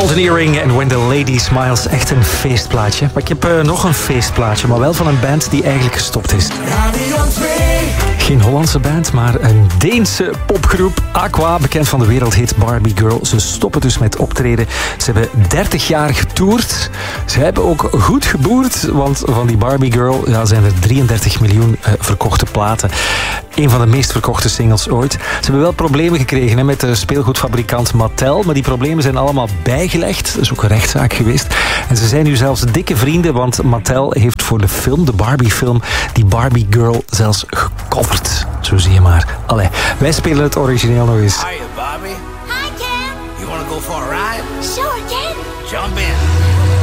Mountaineering en When the Lady Smiles. Echt een feestplaatje. Maar ik heb nog een feestplaatje, maar wel van een band die eigenlijk gestopt is. Geen Hollandse band, maar een Deense popgroep. Aqua, bekend van de wereldhit Barbie Girl. Ze stoppen dus met optreden. Ze hebben 30 jaar getoerd. Ze hebben ook goed geboerd, want van die Barbie Girl zijn er 33 miljoen verkochte platen. Een van de meest verkochte singles ooit. Ze hebben wel problemen gekregen met de speelgoedfabrikant Mattel, maar die problemen zijn allemaal bijgelegd. Dat is ook een rechtszaak geweest. En ze zijn nu zelfs dikke vrienden, want Mattel heeft voor de film, de Barbie-film, die Barbie Girl zelfs gecoverd. Zo zie je maar. Allee, wij spelen het origineel nog eens. Hiya, Barbie. Hi, Ken. You wanna go for a ride? Sure, Ken. Jump in.